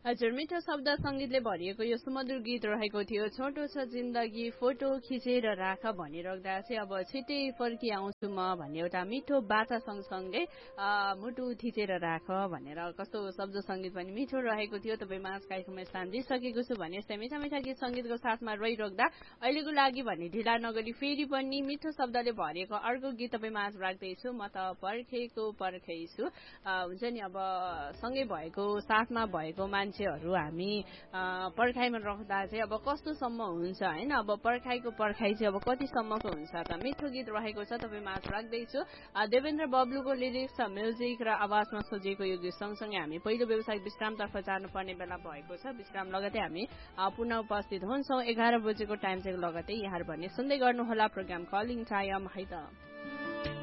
हजुर, मिठो शब्द सङ्गीतले भरिएको यो सुमधुर गीत रहेको थियो। छोटो छ जिन्दगी फोटो खिचेर राख भनिराख्दा चाहिँ अब छिट्टै फर्की आउँछु म भन्ने एउटा मिठो बाचा सँगसँगै मुटु थिचेर राख भनेर कस्तो शब्द सङ्गीत पनि मिठो रहेको थियो। तपाईँ माझ कार्यक्रममा स्थान दिइसकेको छु भने यस्तै मिठा मिठा गीत सङ्गीतको साथमा रहिराख्दा अहिलेको लागि भने ढिला नगरी फेरि पनि मिठो शब्दले भरिएको अर्को गीत तपाईँ माझ राख्दैछु। म त पर्खैछु हुन्छ नि, अब सँगै भएको साथमा भएको मान्छेहरू हामी पर्खाइमा राख्दा चाहिँ अब कस्तोसम्म हुन्छ होइन। अब पर्खाइ चाहिँ अब कतिसम्मको हुन्छ त। मिठो गीत रहेको छ, तपाईँ माझ राख्दैछु। देवेन्द्र बब्लुको लिरिक्स म्युजिक र आवाजमा सजिएको यो गीत सँगसँगै हामी पहिलो व्यावसायिक विश्रामतर्फ जानुपर्ने बेला भएको छ। विश्राम लगतै हामी पुनः उपस्थित हुन्छौँ 11 बजेको टाइम चाहिँ लगतै। यहाँहरू भन्ने सुन्दै गर्नुहोला प्रोग्राम कलिङ टाइम है त।